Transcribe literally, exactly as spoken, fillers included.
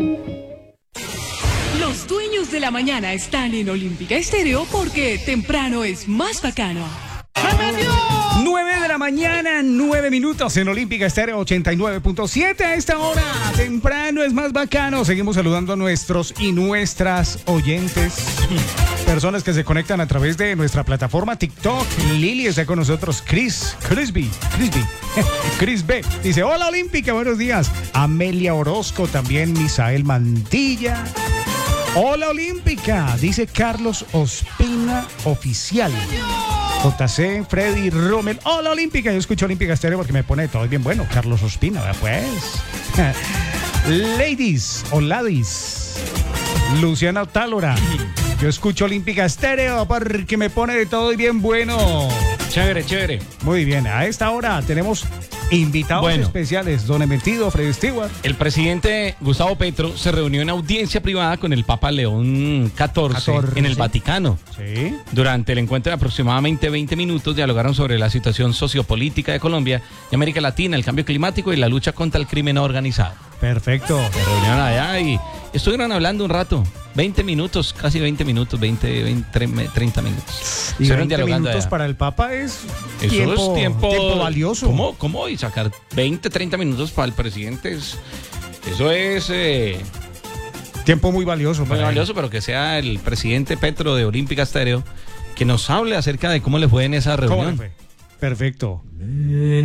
Los dueños de la mañana están en Olímpica Estéreo porque temprano es más bacano. nueve de la mañana, nueve minutos en Olímpica Estéreo ochenta y nueve punto siete. A esta hora, temprano es más bacano. Seguimos saludando a nuestros y nuestras oyentes, personas que se conectan a través de nuestra plataforma TikTok. Lili está con nosotros. Chris, Chris B, Chris B, Chris B. Dice, hola Olímpica, buenos días. Amelia Orozco, también Misael Mantilla. Hola Olímpica, dice Carlos Ospina Oficial. J C, Freddy Rommel. Hola Olímpica, yo escucho Olímpica Estéreo porque me pone todo bien bueno. Carlos Ospina, ¿verdad? Pues. Ladies o ladies. Luciana Tálora. Yo escucho Olímpica Estéreo porque me pone de todo y bien bueno. Chévere, chévere. Muy bien, a esta hora tenemos invitados bueno. especiales. Don Emetido, Freddy Stewart. El presidente Gustavo Petro se reunió en audiencia privada con el Papa León catorce, catorce en el Vaticano. Sí. Durante el encuentro de aproximadamente veinte minutos dialogaron sobre la situación sociopolítica de Colombia y América Latina, el cambio climático y la lucha contra el crimen organizado. Perfecto. Se reunieron allá y estuvieron hablando un rato. veinte minutos, casi veinte minutos, veinte, veinte treinta minutos. Y Estuvieron veinte minutos allá. para el Papa es Eso tiempo, es tiempo, tiempo valioso. ¿Cómo? ¿Cómo? Y sacar veinte, treinta minutos para el presidente es, eso es eh, Tiempo muy valioso. muy para él. valioso, pero que sea el presidente Petro de Olímpica Estéreo que nos hable acerca de cómo le fue en esa ¿Cómo le reunión. fue? Perfecto.